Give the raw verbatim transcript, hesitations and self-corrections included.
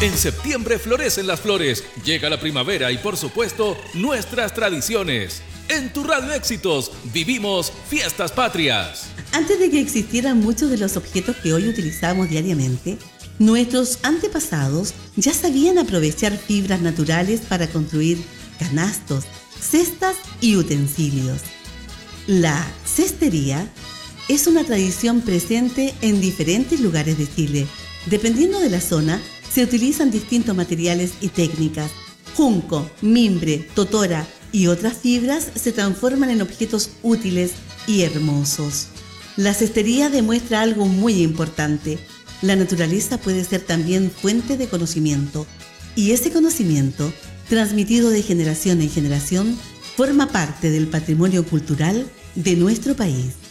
En septiembre florecen las flores, llega la primavera y por supuesto nuestras tradiciones. En tu Radio Éxitos vivimos fiestas patrias. Antes de que existieran muchos de los objetos que hoy utilizamos diariamente, nuestros antepasados ya sabían aprovechar fibras naturales para construir canastos, cestas y utensilios. La cestería es una tradición presente en diferentes lugares de Chile. Dependiendo de la zona, se utilizan distintos materiales y técnicas. Junco, mimbre, totora y otras fibras se transforman en objetos útiles y hermosos. La cestería demuestra algo muy importante. La naturaleza puede ser también fuente de conocimiento, y ese conocimiento, transmitido de generación en generación, forma parte del patrimonio cultural de nuestro país.